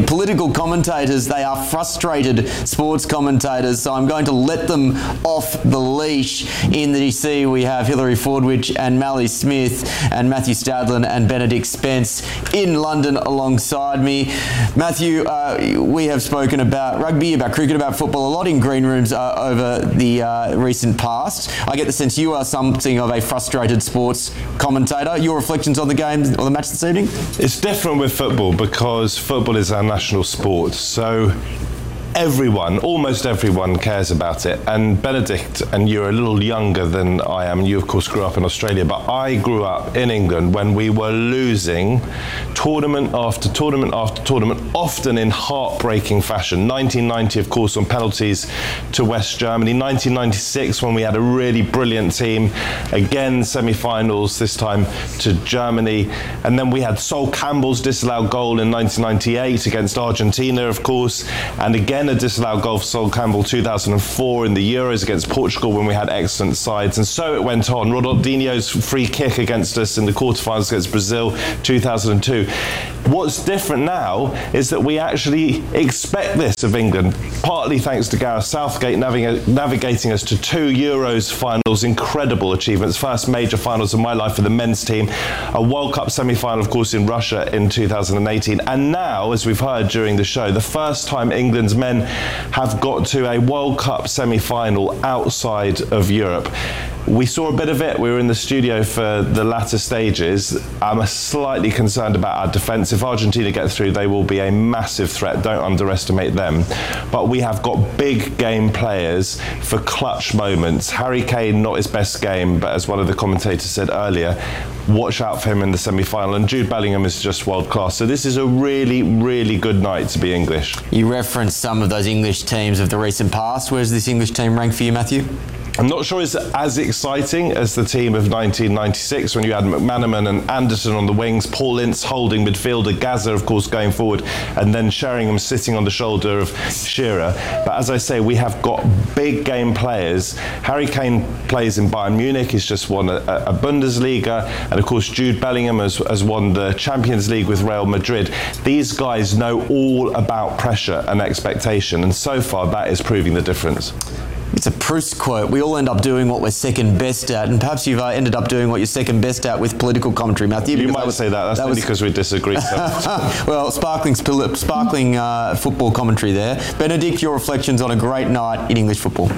political commentators. They are frustrated sports commentators, so I'm going to let them off the leash. In the D C, we have Hilary Fordwich and Mally Smith and Matthew Stadlin and Benedict Spence in London alongside me. Matthew, uh, we have spoken about rugby, about cricket, about football a lot in green rooms uh, over the uh, recent past. I get the sense you are something of a frustrated sports commentator. Your reflections on the game or the match this evening? It's different with football because football is our national sport. So everyone, almost everyone cares about it. And Benedict, and you're a little younger than I am, you of course grew up in Australia, but I grew up in England when we were losing tournament after tournament after tournament, often in heartbreaking fashion. nineteen ninety, of course, on penalties to West Germany. nineteen ninety-six, when we had a really brilliant team, again semi-finals, this time to Germany. And then we had Sol Campbell's disallowed goal in nineteen ninety-eight against Argentina, of course, and again a disallowed goal for Sol Campbell two thousand four in the Euros against Portugal when we had excellent sides, and so it went on. Ronaldinho's free kick against us in the quarterfinals against Brazil two thousand two. What's different now is that we actually expect this of England, partly thanks to Gareth Southgate navig- navigating us to two Euros finals, incredible achievements, first major finals of my life for the men's team, a World Cup semi-final, of course, in Russia in two thousand eighteen, and now, as we've heard during the show, the first time England's men have got to a World Cup semi-final outside of Europe. We saw a bit of it. We were in the studio for the latter stages. I'm slightly concerned about our defence. If Argentina get through, they will be a massive threat. Don't underestimate them. But we have got big game players for clutch moments. Harry Kane, not his best game, but as one of the commentators said earlier, watch out for him in the semi-final. And Jude Bellingham is just world class. So this is a really, really good night to be English. You referenced some of those English teams of the recent past. Where's this English team rank for you, Matthew? I'm not sure it's as exciting as the team of nineteen ninety-six when you had McManaman and Anderson on the wings, Paul Ince holding midfielder, Gazza of course going forward, and then Sheringham sitting on the shoulder of Shearer. But as I say, we have got big game players. Harry Kane plays in Bayern Munich, he's just won a, a Bundesliga, and of course Jude Bellingham has, has won the Champions League with Real Madrid. These guys know all about pressure and expectation, and so far that is proving the difference. It's a Proust quote. We all end up doing what we're second best at, and perhaps you've uh, ended up doing what you're second best at with political commentary, Matthew. You might that was, say that. That's that only was... because we disagree. So. Well, sparkling, sparkling uh, football commentary there. Benedict, your reflections on a great night in English football.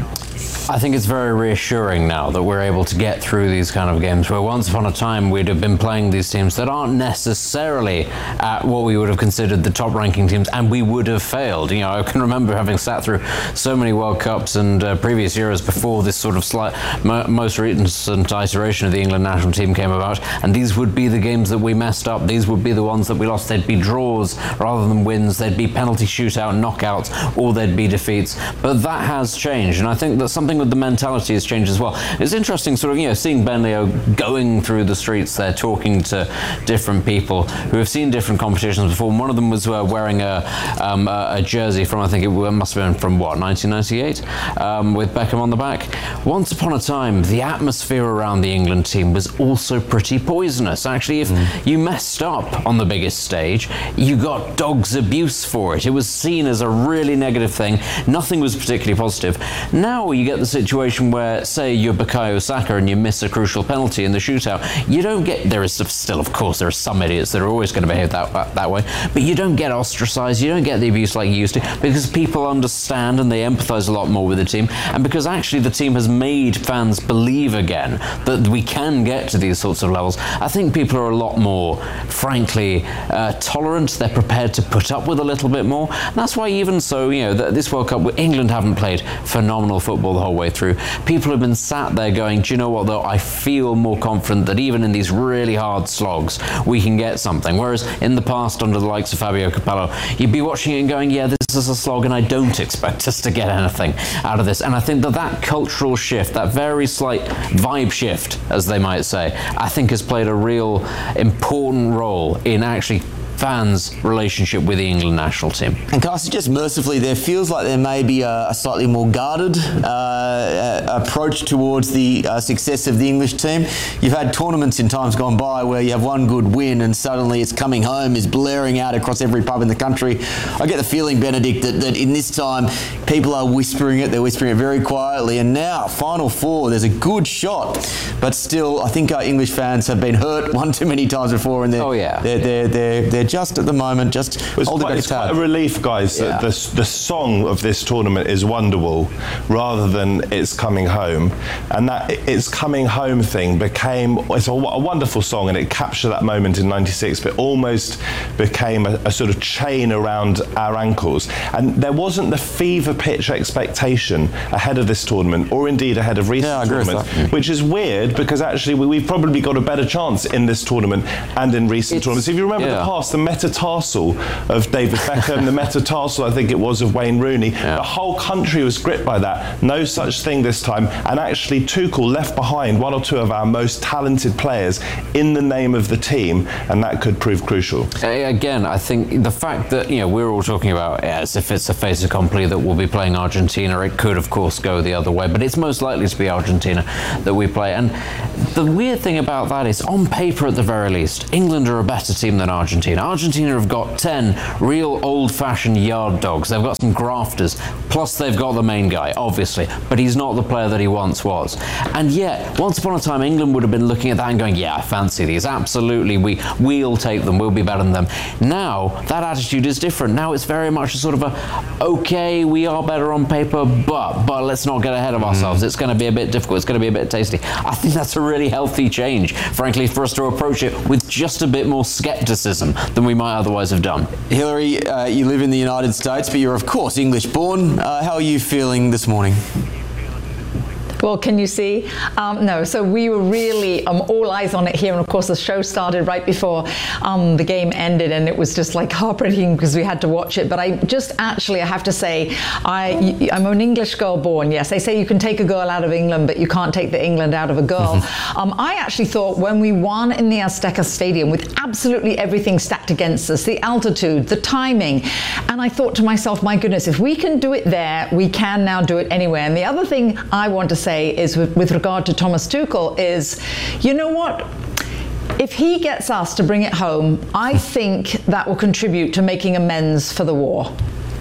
I think it's very reassuring now that we're able to get through these kind of games where once upon a time we'd have been playing these teams that aren't necessarily at what we would have considered the top ranking teams, and we would have failed. You know, I can remember having sat through so many World Cups and uh, previous Euros before this sort of slight, mo- most recent iteration of the England national team came about, and these would be the games that we messed up. These would be the ones that we lost. They'd be draws rather than wins. They'd be penalty shootout knockouts, or they'd be defeats. But that has changed, and I think that something with the mentality has changed as well. It's interesting sort of, you know, seeing Ben Leo going through the streets there, talking to different people who have seen different competitions before. And one of them was uh, wearing a, um, a, a jersey from, I think it must have been from, what, nineteen ninety-eight, um, with Beckham on the back. Once upon a time, the atmosphere around the England team was also pretty poisonous. Actually, if mm. you messed up on the biggest stage, you got dog's abuse for it. It was seen as a really negative thing. Nothing was particularly positive. Now you get the situation where, say, you're Bukayo Saka and you miss a crucial penalty in the shootout. You don't get, there is still, of course, there are some idiots that are always going to behave that, that way, but you don't get ostracized, you don't get the abuse like you used to, because people understand and they empathize a lot more with the team, and because actually the team has made fans believe again that we can get to these sorts of levels. I think people are a lot more, frankly, uh, tolerant. They're prepared to put up with a little bit more. And that's why, even so, you know, this World Cup, England haven't played phenomenal football the whole way through. People have been sat there going, do you know what though, I feel more confident that even in these really hard slogs we can get something, whereas in the past under the likes of Fabio Capello you'd be watching it and going, yeah, this is a slog and I don't expect us to get anything out of this. And I think that that cultural shift, that very slight vibe shift, as they might say, I think has played a real important role in actually fans' relationship with the England national team. And can I suggest mercifully, there feels like there may be a, a slightly more guarded uh, approach towards the uh, success of the English team. You've had tournaments in times gone by where you have one good win and suddenly it's coming home is blaring out across every pub in the country. I get the feeling, Benedict, that, that in this time people are whispering it, they're whispering it very quietly, and now, Final Four, there's a good shot, but still, I think our English fans have been hurt one too many times before, and they're, oh, yeah. they're, they're, they're, they're just at the moment, just it's holding quite, back it's quite a relief, guys, yeah. that the, the song of this tournament is Wonderwall rather than It's Coming Home. And that It's Coming Home thing became, it's a, a wonderful song, and it captured that moment in ninety-six, but almost became a, a sort of chain around our ankles. And there wasn't the fever pitch expectation ahead of this tournament, or indeed ahead of recent yeah, I agree tournaments, with that. which is weird because actually we, we've probably got a better chance in this tournament and in recent It's, tournaments. If you remember yeah. the past, the metatarsal of David Beckham, the metatarsal I think it was of Wayne Rooney, yeah. the whole country was gripped by that. No such thing this time, and actually Tuchel left behind one or two of our most talented players in the name of the team, and that could prove crucial. Again, I think the fact that, you know, we're all talking about yeah, as if it's a fait accompli that we'll be playing Argentina. It could, of course, go the other way, but it's most likely to be Argentina that we play. And the weird thing about that is, on paper at the very least, England are a better team than Argentina. Argentina have got ten real old-fashioned yard dogs. They've got some grafters, plus they've got the main guy, obviously, but he's not the player that he once was. And yet, once upon a time, England would have been looking at that and going, yeah, I fancy these. Absolutely, we, we'll take them. We'll be better than them. Now, that attitude is different. Now it's very much a sort of a, okay, we are better on paper, but but let's not get ahead of ourselves. Mm. It's going to be a bit difficult. It's going to be a bit tasty. I think that's a really healthy change, frankly, for us to approach it with just a bit more skepticism than we might otherwise have done. Hilary, uh, you live in the United States, but you're, of course, English-born. Uh, how are you feeling this morning? Well, can you see? Um, no, so we were really um, all eyes on it here, and of course the show started right before um, the game ended, and it was just like heartbreaking because we had to watch it. But I just actually, I have to say, I, I'm an English girl born. Yes, they say you can take a girl out of England, but you can't take the England out of a girl. um, I actually thought when we won in the Azteca Stadium with absolutely everything stacked against us, the altitude, the timing, and I thought to myself, my goodness, if we can do it there, we can now do it anywhere. And the other thing I want to say is with, with regard to Thomas Tuchel is, you know what? If he gets us to bring it home, I think that will contribute to making amends for the war.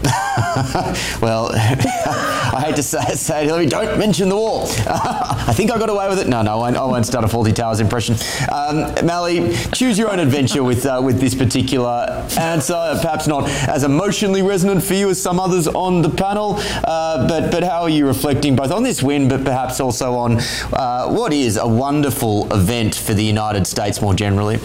Well, I hate to say it, say it, Hilary, don't mention the war. I think I got away with it. No, no, I won't, I won't start a Fawlty Towers impression. Um, Mally, choose your own adventure with uh, with this particular answer. Perhaps not as emotionally resonant for you as some others on the panel, uh, but but how are you reflecting both on this win, but perhaps also on uh, what is a wonderful event for the United States more generally?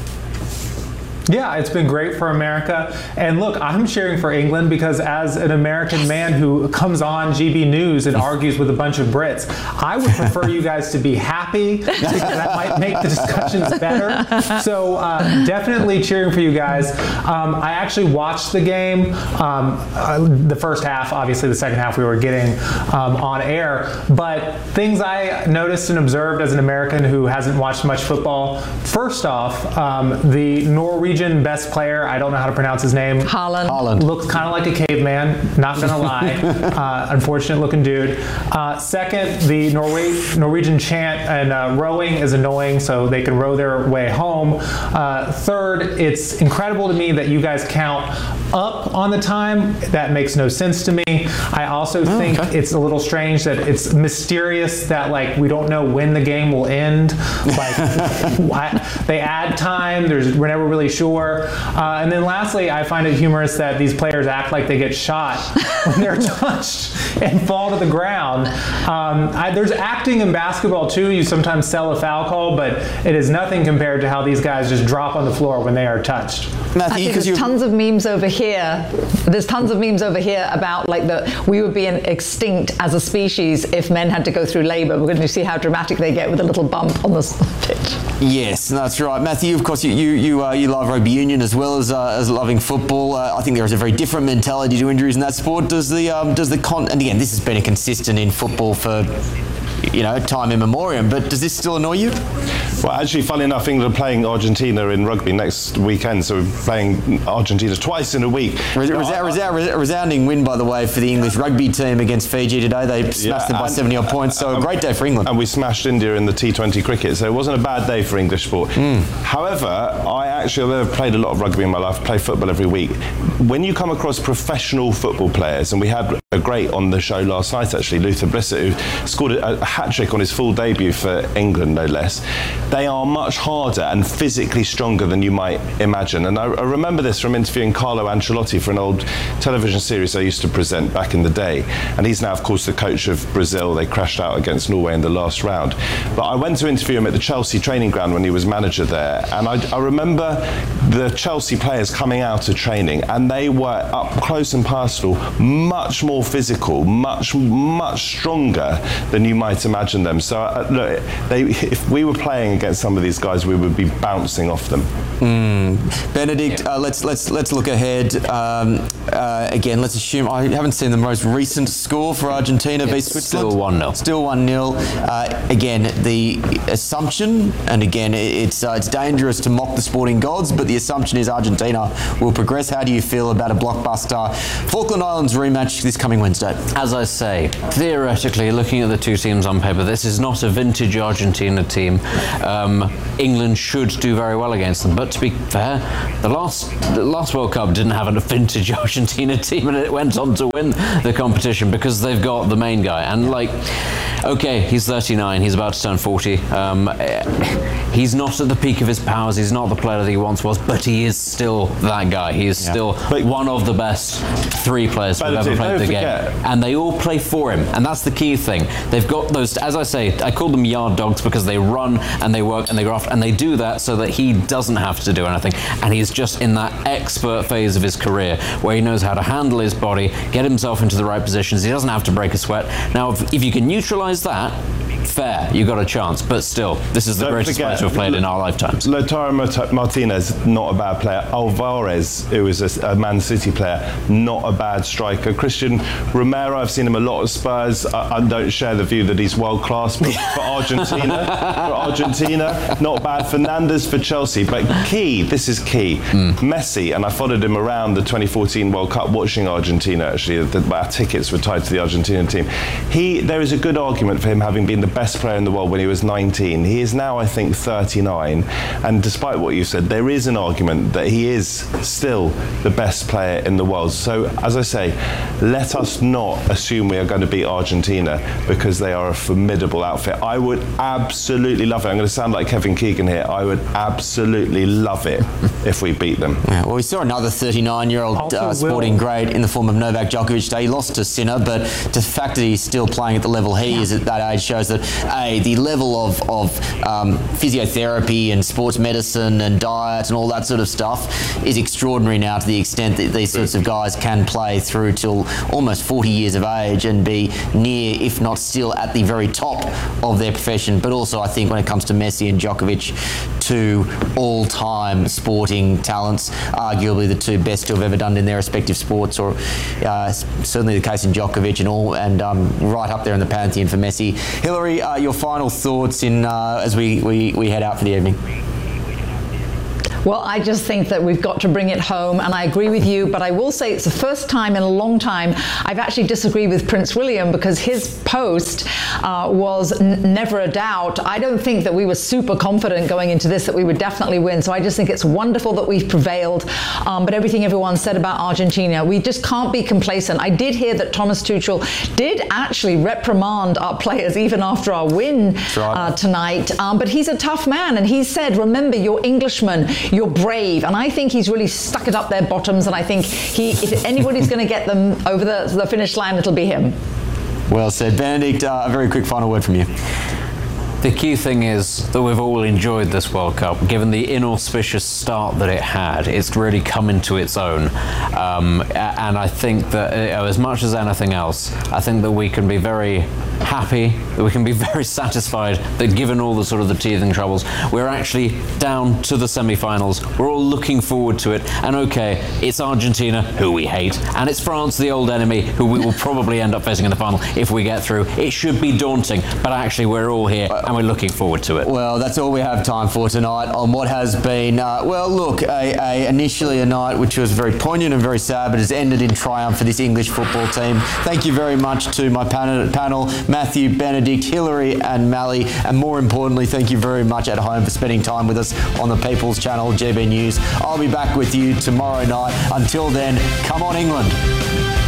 Yeah, it's been great for America. And look, I'm cheering for England because as an American man who comes on G B News and argues with a bunch of Brits, I would prefer you guys to be happy because that might make the discussions better. So uh, definitely cheering for you guys. Um, I actually watched the game. Um, uh, the first half, obviously the second half we were getting um, on air. But things I noticed and observed as an American who hasn't watched much football, first off, um, the Norwegian best player, I don't know how to pronounce his name. Haaland. Haaland. Looks kind of like a caveman, not gonna lie. uh, unfortunate looking dude. Uh, second, the Norwe Norwegian chant and uh, rowing is annoying, so they can row their way home. Uh, third, it's incredible to me that you guys count up on the time. That makes no sense to me. I also oh, think okay. it's a little strange that it's mysterious that like we don't know when the game will end. Like I, they add time. There's we're never really sure. Uh, and then lastly, I find it humorous that these players act like they get shot when they're touched and fall to the ground. Um, I, there's acting in basketball too. You sometimes sell a foul call, but it is nothing compared to how these guys just drop on the floor when they are touched. Matthew, there's you... tons of memes over here. There's tons of memes over here about like the we would be an extinct as a species if men had to go through labour. We're going to see how dramatic they get with a little bump on the pitch. Yes, that's right, Matthew. Of course, you you you, uh, you love rugby union as well as uh, as loving football. Uh, I think there is a very different mentality to injuries in that sport. Does the um, does the con? And again, this has been a consistent in football for you know, time immemorial. But does this still annoy you? Well, actually, funny enough, England are playing Argentina in rugby next weekend, so we're playing Argentina twice in a week. Res- res- res- res- resounding win, by the way, for the English rugby team against Fiji today. They smashed Yeah, them by and- seventy odd points, so a great day for England. And we smashed India in the T twenty cricket, so it wasn't a bad day for English sport. However, I actually I've played a lot of rugby in my life, play football every week. When you come across professional football players, and we had a great on the show last night actually, Luther Blissett, who scored a, a hat-trick on his full debut for England, no less, they are much harder and physically stronger than you might imagine. And I, I remember this from interviewing Carlo Ancelotti for an old television series I used to present back in the day. And he's now, of course, the coach of Brazil. They crashed out against Norway in the last round. But I went to interview him at the Chelsea training ground when he was manager there. And I, I remember the Chelsea players coming out of training, and they were up close and personal, much more physical, much, much stronger than you might imagine them. So, uh, look, they, if we were playing against some of these guys, we would be bouncing off them. Mm. Benedict, uh, let's let's let's look ahead. Um, uh, again, let's assume I haven't seen the most recent score for Argentina v Switzerland. Still one nil. Still one nil. Uh, again, the assumption, and again, it's uh, it's dangerous to mock the sporting gods, but the assumption is Argentina will progress. How do you feel about a blockbuster Falkland Islands rematch this coming Wednesday? As I say, theoretically, looking at the two teams on paper, this is not a vintage Argentina team. Um, England should do very well against them, but to be fair, the last the last World Cup didn't have a vintage Argentina team, and it went on to win the competition because they've got the main guy. And like, okay, he's thirty-nine, he's about to turn forty. Um, he's not at the peak of his powers, he's not the player that he once was, but he is still that guy. He is yeah. still but one of the best three players who've ever played the forget. game. And they all play for him, and that's the key thing. They've got those, as I say, I call them yard dogs because they run and they work and they graft, and they do that so that he doesn't have to do anything. And he's just in that expert phase of his career where he knows how to handle his body, get himself into the right positions. He doesn't have to break a sweat. Now, if, if you can neutralise that, fair, you got a chance. But still, this is the Don't greatest player to have played L- in our lifetimes. Lautaro Martinez, not a bad player. Alvarez, who was a, a Man City player, not a bad striker. Christian Romero, I've seen him a lot at Spurs. I, I don't share the view that he's world class, but for Argentina, for Argentina, not bad. Fernandes for Chelsea, but key. This is key. Mm. Messi, and I followed him around the twenty fourteen World Cup, watching Argentina. Actually, the, our tickets were tied to the Argentinian team. He, there is a good argument for him having been the best player in the world when he was nineteen. He is now, I think, thirty-nine, and despite what you said, there is an argument that he is still the best player in the world. So, as I say, let us not assume we are going to beat Argentina because they are a formidable outfit. I would absolutely love it. I'm going to sound like Kevin Keegan here. I would absolutely love it if we beat them. Yeah, well, we saw another thirty-nine-year-old uh, sporting great in the form of Novak Djokovic today. He lost to Sinner, but the fact that he's still playing at the level he is at that age shows that A, the level of, of um, physiotherapy and sports medicine and diet and all that sort of stuff is extraordinary now, to the extent that these sorts of guys can play through till almost forty years of age and be near, if not still at the very top of their profession. But also, I think when it comes to Messi and Djokovic, two all-time sporting talents, arguably the two best to have ever done in their respective sports, or uh, certainly the case in Djokovic and all, and um, right up there in the pantheon for Messi. Hillary, uh, your final thoughts in uh, as we, we, we head out for the evening? Well, I just think that we've got to bring it home, and I agree with you, but I will say it's the first time in a long time I've actually disagreed with Prince William, because his post uh, was n- never a doubt. I don't think that we were super confident going into this that we would definitely win, so I just think it's wonderful that we've prevailed, um, but everything everyone said about Argentina, we just can't be complacent. I did hear that Thomas Tuchel did actually reprimand our players even after our win right. uh, tonight, um, but he's a tough man, and he said, remember, you're Englishmen, you're brave, and I think he's really stuck it up their bottoms, and I think he, if anybody's going to get them over the, the finish line, it'll be him. Well said. Benedict, uh, a very quick final word from you. The key thing is that we've all enjoyed this World Cup. Given the inauspicious start that it had, it's really come into its own. Um, and I think that uh, as much as anything else, I think that we can be very happy, that we can be very satisfied that given all the sort of the teething troubles, we're actually down to the semi-finals. We're all looking forward to it. And okay, it's Argentina, who we hate, and it's France, the old enemy, who we will probably end up facing in the final if we get through. It should be daunting, but actually we're all here and we're looking forward to it. Well, that's all we have time for tonight on what has been, uh, well, look, a, a initially a night which was very poignant and very sad, but has ended in triumph for this English football team. Thank you very much to my panel, panel Matthew, Benedict, Hillary and Mally, and more importantly, thank you very much at home for spending time with us on the People's Channel, G B News. I'll be back with you tomorrow night. Until then, come on England.